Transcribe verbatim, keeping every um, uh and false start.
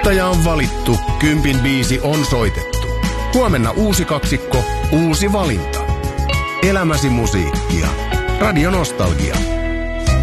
Voittaja on valittu, kympin biisi on soitettu. Huomenna uusi kaksikko, uusi valinta. Elämäsi musiikkia. Radio Nostalgia.